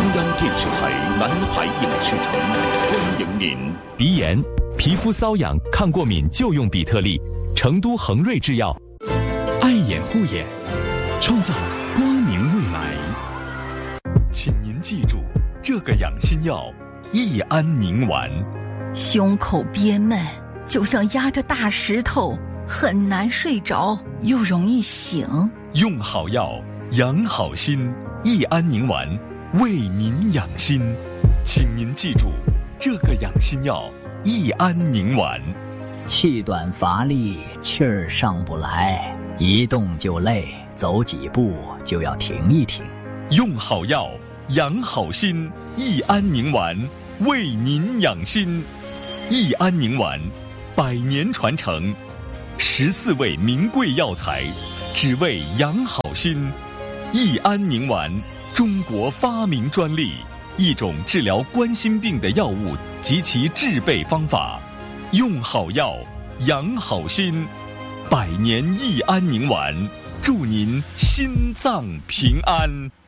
央电视台南海影视城欢迎您。 鼻炎、皮肤瘙痒、抗过敏就用比特利，成都恒瑞制药。 爱眼护眼，创造光明未来。 请您记住，这个养心药益安宁丸。 胸口憋闷，就像压着大石头，很难睡着，又容易醒。 用好药，养好心，益安宁丸为您养心。请您记住，这个养心药益安宁丸。 气短乏力，气儿上不来，一动就累，走几步就要停一停。 用好药，养好心，益安宁丸为您养心。益安宁丸100年传承，14味名贵药材，只为养好心。益安宁丸，中国发明专利，一种治疗冠心病的药物及其制备方法。用好药，养好心，100年益安宁丸，祝您心脏平安。